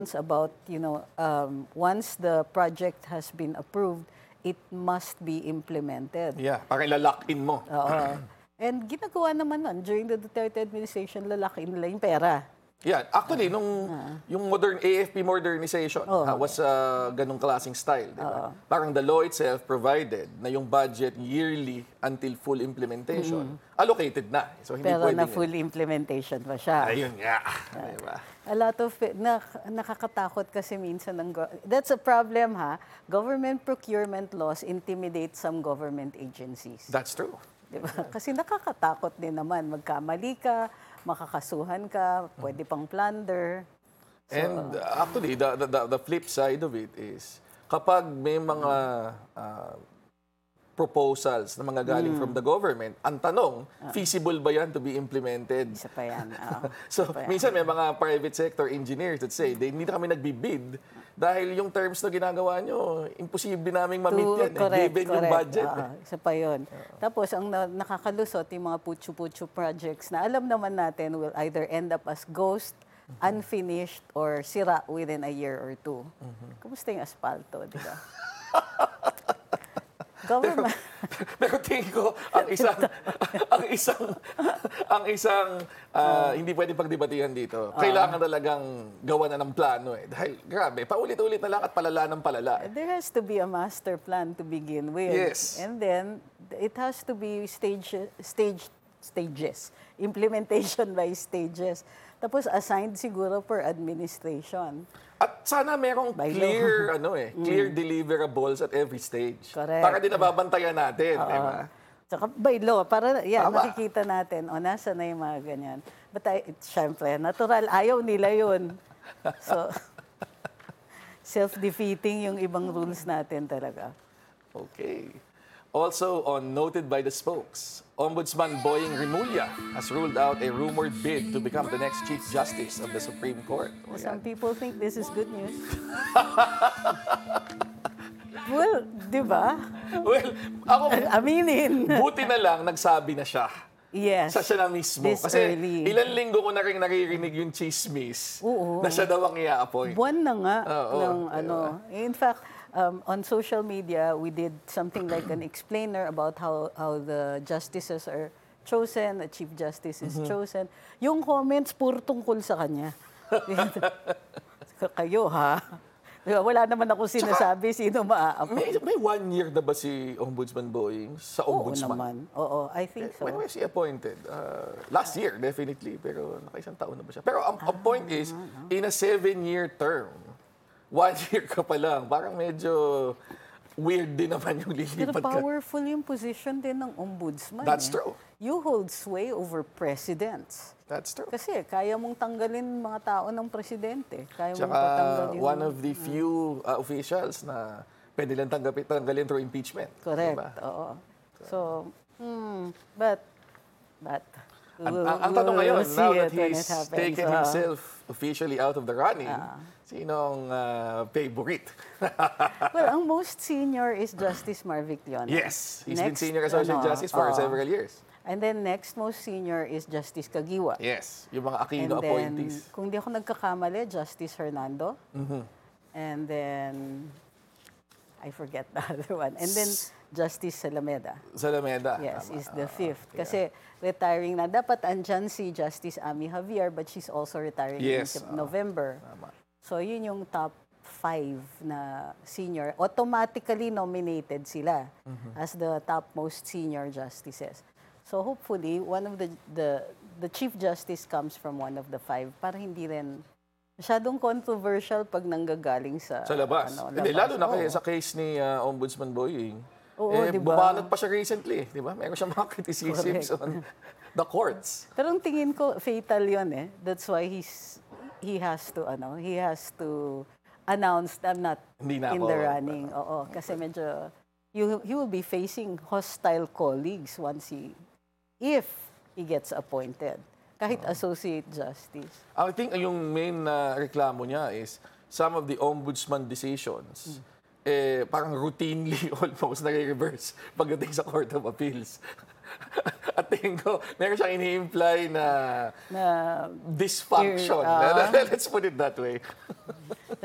about, once the project has been approved, it must be implemented. Yeah, parang lalak in mo. Oo. And ginagawa naman nun, during the Duterte administration, lalaki nila yung pera. Yeah, actually, yung AFP modernization was ganong klaseng style. Diba? Parang the law itself provided na yung budget yearly until full implementation, allocated na. So, hindi Pero na pwedeng full implementation pa siya. Ayun nga. Diba? A lot of nakakatakot kasi minsan that's a problem government procurement laws intimidate some government agencies. That's true. Diba? Kasi nakakatakot din naman magkamali ka, makakasuhan ka, pwede pang plunder. And actually the flip side of it is kapag may mga proposals na mga galing from the government, ang tanong, feasible ba yan to be implemented? Isa pa yan. So, minsan may mga private sector engineers that say, hindi na kami nagbibid dahil yung terms na ginagawa nyo, imposible naming ma-meet yan. Given yung budget. Isa pa yun. Tapos, ang nakakalusot, yung mga putsu-putsu projects na alam naman natin will either end up as ghost, unfinished, or sira within a year or two. Kumusta yung asfalto, di ba? Government. Pero tingin ko, ang isang hindi pwedeng pagdebatihan dito, kailangan talagang gawa na ng plano eh. Dahil grabe, paulit-ulit na lang at palala ng palala. There has to be a master plan to begin with. Yes. And then, it has to be stages. Implementation by stages. Tapos assigned siguro per administration. At sana merong clear clear deliverables at every stage. Correct. Para din nababantayan natin, di ba? Tsaka by law, para makikita natin, nasa na yung mga ganyan. But syempre, natural, ayaw nila yun. So, self-defeating yung ibang rules natin talaga. Okay. Also noted by the spokes, Ombudsman Boying Rimulya has ruled out a rumored bid to become the next Chief Justice of the Supreme Court. Some people think this is good news. Well, di ba? Well, ako, aminin. Buti na lang, nagsabi na siya. Yes. Siya na mismo. Kasi ilang linggo ko na rin naririnig yung chismis na siya daw ang i-appoint. Buwan na nga In fact, on social media, we did something like an explainer about how the justices are chosen, a chief justice is chosen. Yung comments, puro tungkol sa kanya. Kayo, Diba, wala naman ako sinasabi sino maa-appoint. May 1 year na ba si Ombudsman Boying sa Ombudsman? Oo naman. Oo, I think so. When was he appointed? Last year, definitely. Pero nakaisang taon na ba siya? Pero ang point is, in a 7-year term, 1 year ka pa lang, parang medyo weird din naman yung lilipat ka. Pero powerful yung position din ng ombudsman. That's true. You hold sway over presidents. That's true. Kasi kaya mong tanggalin mga tao ng presidente. Kaya mong Tsaka patanggalin. one of the few officials na pwede lang tanggalin through impeachment. Correct. Diba? Oo. So, but ang tanong ngayon, now that he's happens, taken himself officially out of the running, sinong favorite? Well, ang most senior is Justice Marvic Leon. Yes, he's been senior associate justice for several years. And then next most senior is Justice Kagiwa. Yes, yung mga Aquino appointees. Kung di ako nagkakamali, Justice Hernando. And then, I forget the other one. And then, Justice Salameda. Salameda. Yes, is the fifth. Kasi retiring na. Dapat andyan si Justice Ami Javier, but she's also retiring in November. So, yun yung top 5 na senior. Automatically nominated sila as the topmost senior justices. So, hopefully, one of the Chief Justice comes from one of the 5 para hindi rin masyadong controversial pag nanggagaling sa labas. Hindi, lalo na sa case ni Ombudsman Boying. Diba? Bumanat pa siya recently, di ba? Meron siya mga criticisms on the courts. Pero ang tingin ko, fatal yun eh. That's why he has to announce I'm not in the running. Oo, kasi medyo, he will be facing hostile colleagues if he gets appointed. Kahit associate justice. I think yung main reklamo niya is some of the ombudsman decisions parang routinely almost nare-reverse pagdating sa Court of Appeals. At tingin ko, meron siyang ini-imply na dysfunction. Let's put it that way.